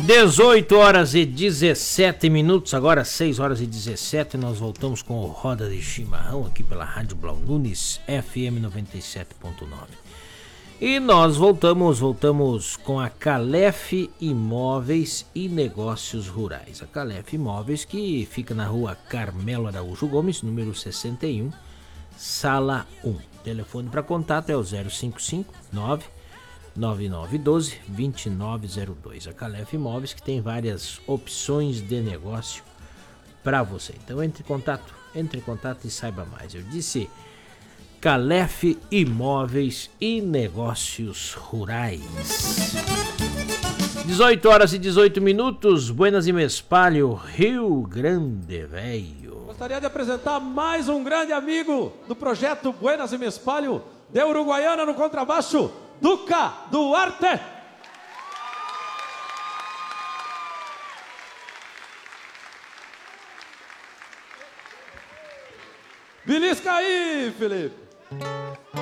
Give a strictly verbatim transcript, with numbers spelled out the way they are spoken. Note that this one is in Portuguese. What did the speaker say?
dezoito horas e dezessete minutos, agora seis horas e dezessete, nós voltamos com o Roda de Chimarrão aqui pela Rádio Blau Nunes, F M noventa e sete ponto nove. E nós voltamos, voltamos com a Calef Imóveis e Negócios Rurais. A Calef Imóveis, que fica na rua Carmelo Araújo Gomes, número sessenta e um, sala um. O telefone para contato é o zero cinco cinco nove nove nove um dois dois nove zero dois. A Calef Imóveis, que tem várias opções de negócio para você. Então entre em contato, entre em contato e saiba mais. Eu disse Calef Imóveis e Negócios Rurais. dezoito horas e dezoito minutos, Buenas e Mespalho, Rio Grande Velho. Gostaria de apresentar mais um grande amigo do projeto Buenas e Mespalho, de Uruguaiana no contrabaixo, Duca Duarte. Belisca aí, Felipe.